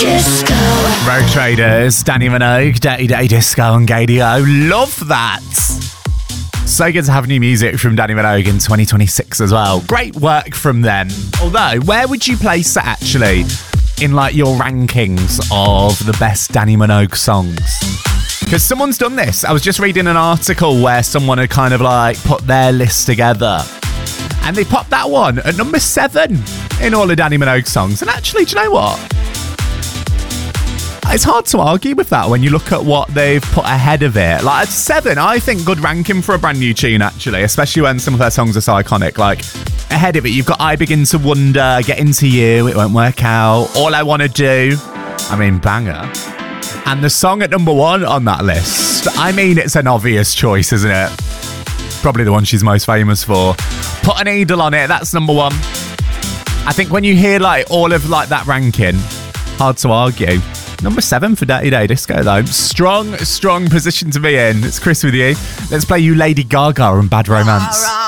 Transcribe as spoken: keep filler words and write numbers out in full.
Disco. Rogue Traders, Danny Minogue, Dirty Day Disco and Gadio. Love that. So good to have new music from Danny Minogue in twenty twenty-six as well. Great work from them. Although, where would you place it actually in like your rankings of the best Danny Minogue songs? Because someone's done this. I was just reading an article where someone had kind of like put their list together. And they popped that one at number seven in all the Danny Minogue songs. And actually, do you know what? It's hard to argue with that when you look at what they've put ahead of it. Like, at seven, I think good ranking for a brand new tune, actually, especially when some of their songs are so iconic. Like, ahead of it, you've got I Begin to Wonder, Get Into You, It Won't Work Out, All I Want to Do. I mean, banger. And the song at number one on that list, I mean, it's an obvious choice, isn't it? Probably the one she's most famous for. Put a Needle on It, that's number one. I think when you hear, like, all of, like, that ranking, hard to argue. Number seven for Dirty Day Disco, though. Strong, strong position to be in. It's Chris with you. Let's play you Lady Gaga and Bad Romance. All right.